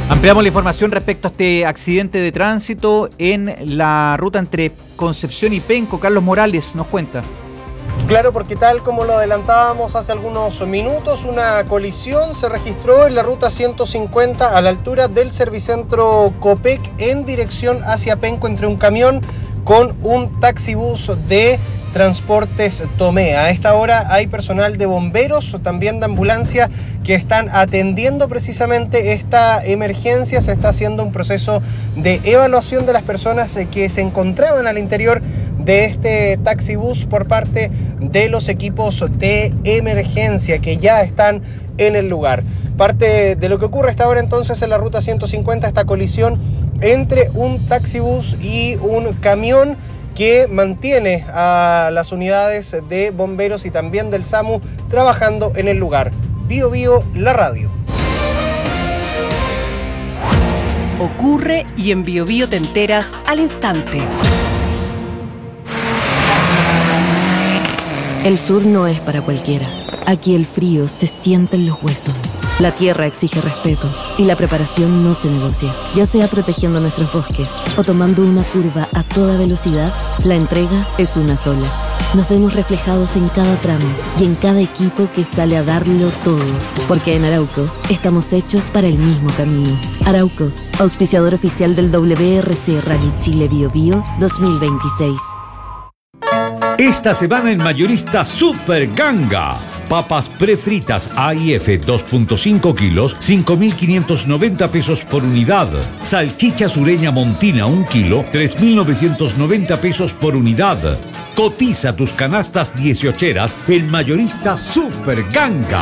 Ampliamos la información respecto a este accidente de tránsito en la ruta entre Concepción y Penco. Carlos Morales nos cuenta. Claro, porque tal como lo adelantábamos hace algunos minutos, una colisión se registró en la ruta 150 a la altura del Servicentro Copec en dirección hacia Penco entre un camión con un taxibús de Transportes Tomé. A esta hora hay personal de bomberos, también de ambulancia, que están atendiendo precisamente esta emergencia. Se está haciendo un proceso de evaluación de las personas que se encontraban al interior de este taxibús por parte de los equipos de emergencia que ya están en el lugar. Parte de lo que ocurre hasta ahora entonces en la ruta 150, esta colisión entre un taxibús y un camión que mantiene a las unidades de bomberos y también del SAMU trabajando en el lugar. Bío Bío, la radio. Ocurre y en Bío Bío te enteras al instante. El sur no es para cualquiera. Aquí el frío se siente en los huesos. La tierra exige respeto y la preparación no se negocia. Ya sea protegiendo nuestros bosques o tomando una curva a toda velocidad, la entrega es una sola. Nos vemos reflejados en cada tramo y en cada equipo que sale a darlo todo. Porque en Arauco estamos hechos para el mismo camino. Arauco, auspiciador oficial del WRC Rally Chile Bío Bío 2026. Esta semana en Mayorista Super Ganga. Papas prefritas AIF 2.5 kilos, 5.590 pesos por unidad. Salchicha sureña montina 1 kilo, 3.990 pesos por unidad. Cotiza tus canastas 18eras en Mayorista Super Ganga.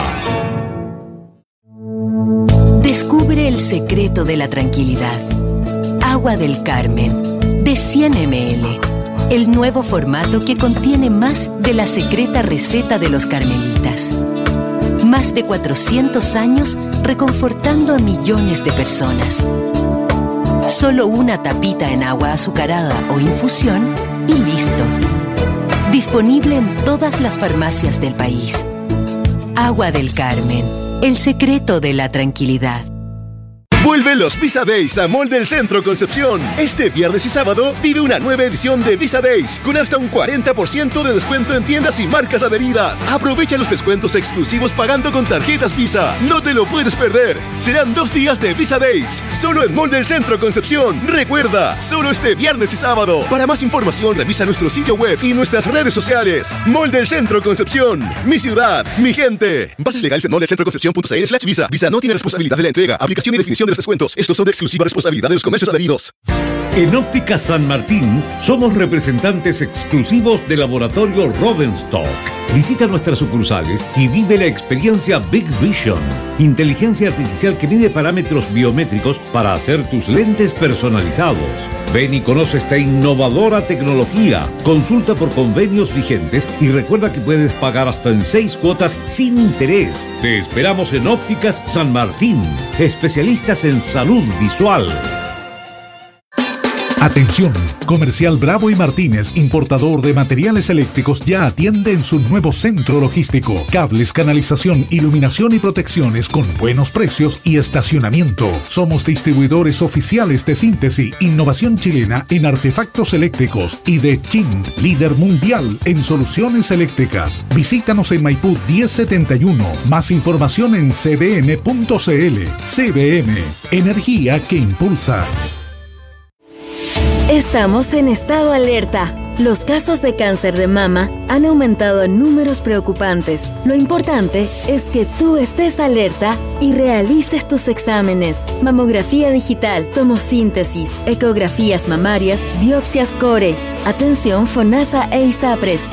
Descubre el secreto de la tranquilidad. Agua del Carmen, de 100 ml. El nuevo formato que contiene más de la secreta receta de los carmelitas. Más de 400 años reconfortando a millones de personas. Solo una tapita en agua azucarada o infusión y listo. Disponible en todas las farmacias del país. Agua del Carmen, el secreto de la tranquilidad. Vuelven los Visa Days a Mall del Centro Concepción. Este viernes y sábado vive una nueva edición de Visa Days con hasta un 40% de descuento en tiendas y marcas adheridas. Aprovecha los descuentos exclusivos pagando con tarjetas Visa. No te lo puedes perder. Serán 2 días de Visa Days, solo en Mall del Centro Concepción. Recuerda, solo este viernes y sábado. Para más información revisa nuestro sitio web y nuestras redes sociales. Mall del Centro Concepción. Mi ciudad, mi gente. Bases legales en moldelcentroconcepcion.cl/Visa. Visa no tiene responsabilidad de la entrega, aplicación y definición de descuentos. Estos son de exclusiva responsabilidad de los comercios adheridos. En Óptica San Martín somos representantes exclusivos del laboratorio Rodenstock. Visita nuestras sucursales y vive la experiencia Big Vision, inteligencia artificial que mide parámetros biométricos para hacer tus lentes personalizados. Ven y conoce esta innovadora tecnología. Consulta por convenios vigentes y recuerda que puedes pagar hasta en 6 cuotas sin interés. Te esperamos en Ópticas San Martín, especialistas en salud visual. Atención, Comercial Bravo y Martínez, importador de materiales eléctricos, ya atiende en su nuevo centro logístico. Cables, canalización, iluminación y protecciones con buenos precios y estacionamiento. Somos distribuidores oficiales de Síntesis, innovación chilena en artefactos eléctricos, y de Chint, líder mundial en soluciones eléctricas. Visítanos en Maipú 1071. Más información en cbm.cl. CBM, energía que impulsa. Estamos en estado alerta. Los casos de cáncer de mama han aumentado en números preocupantes. Lo importante es que tú estés alerta y realices tus exámenes. Mamografía digital, tomosíntesis, ecografías mamarias, biopsias core. Atención FONASA e ISAPRES.